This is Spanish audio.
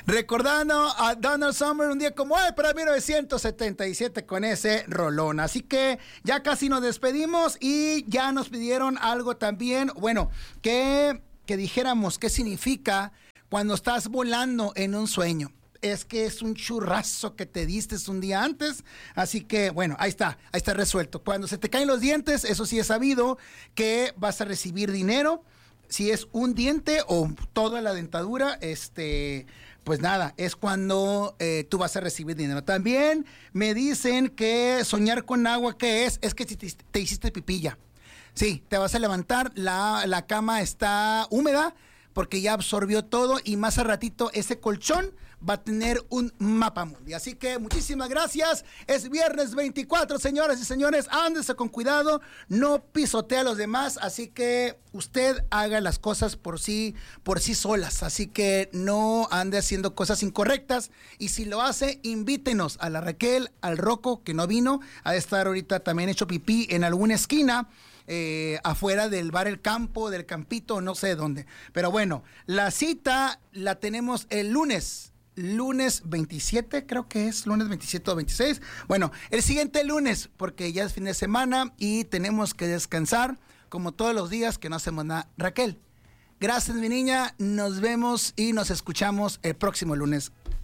Recordando a Donald Summer un día como hoy, para 1977 con ese rolón. Así que ya casi nos despedimos y ya nos pidieron algo también, bueno, que dijéramos qué significa cuando estás volando en un sueño. Es que es un churrazo que te diste un día antes, así que bueno, ahí está resuelto. Cuando se te caen los dientes, eso sí es sabido que vas a recibir dinero. Si es un diente o toda la dentadura, pues nada, es cuando tú vas a recibir dinero. También me dicen que soñar con agua, ¿qué es? Es que te hiciste pipilla. Sí, te vas a levantar, la cama está húmeda porque ya absorbió todo y más a ratito ese colchón va a tener un mapa mundi. Así que muchísimas gracias. Es viernes 24, señoras y señores. Ándese con cuidado, no pisotee a los demás. Así que usted haga las cosas por sí solas. Así que no ande haciendo cosas incorrectas. Y si lo hace, invítenos a la Raquel, al Rocco, que no vino. Ha de estar ahorita también hecho pipí en alguna esquina. Afuera del bar El Campo, del Campito, no sé dónde. Pero bueno, la cita la tenemos el lunes 27, creo que es lunes 27 o 26. Bueno, el siguiente lunes, porque ya es fin de semana y tenemos que descansar, como todos los días que no hacemos nada. Raquel, gracias mi niña, nos vemos y nos escuchamos el próximo lunes.